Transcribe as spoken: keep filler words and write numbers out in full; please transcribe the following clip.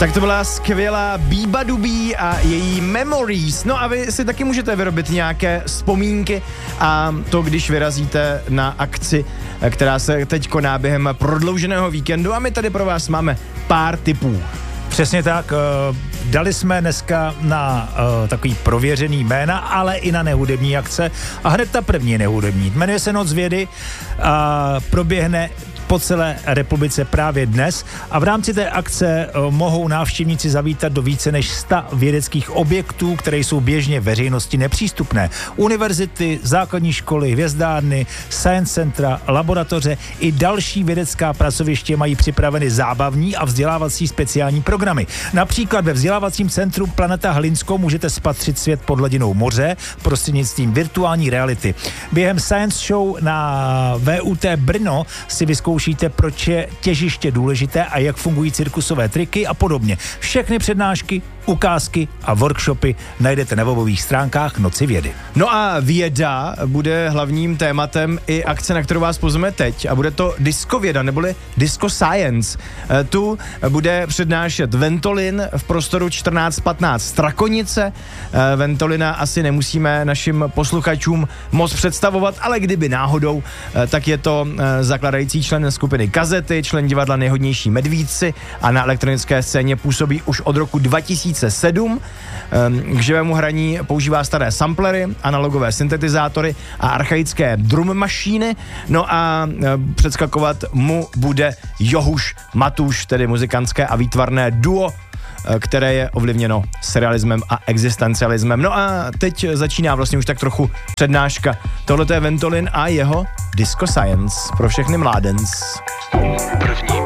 Tak to byla skvělá Bíba Dubí a její Memories. No a vy si taky můžete vyrobit nějaké vzpomínky a to, když vyrazíte na akci, která se teď koná během prodlouženého víkendu a my tady pro vás máme pár tipů. Přesně tak, dali jsme dneska na uh, takový prověřený jména, ale i na nehudební akce a hned ta první nehudební. Jmenuje se Noc vědy a proběhne po celé republice právě dnes a v rámci té akce uh, mohou návštěvníci zavítat do více než sta vědeckých objektů, které jsou běžně veřejnosti nepřístupné. Univerzity, základní školy, hvězdárny, science centra, laboratoře i další vědecká pracoviště mají připraveny zábavní a vzdělávací speciální programy. Například ve vzdělávacím centru Planeta Hlinsko můžete spatřit svět pod hladinou moře prostřednictvím virtuální reality. Během Science Show na V U T Brno si vyzkoušíte, proč je těžiště důležité a jak fungují cirkusové triky a podobně. Všechny přednášky, ukázky a workshopy najdete na webových stránkách Noci vědy. No a věda bude hlavním tématem i akce, na kterou vás pozveme teď a bude to diskověda, neboli Disco Science. E, tu bude přednášet Ventolin v prostoru čtrnáct patnáct Strakonice. E, Ventolina asi nemusíme našim posluchačům moc představovat, ale kdyby náhodou, e, tak je to e, zakladající člen skupiny Kazety, člen divadla Nejhodnější medvídci a na elektronické scéně působí už od roku dva tisíce sedm. K živému hraní používá staré samplery, analogové syntetizátory a archaické drum mašíny. No a předskakovat mu bude Johuš Matuš, tedy muzikantské a výtvarné duo, které je ovlivněno serialismem a existencialismem. No a teď začíná vlastně už tak trochu přednáška. Tohle je Ventolin a jeho Disco Science pro všechny mládens. První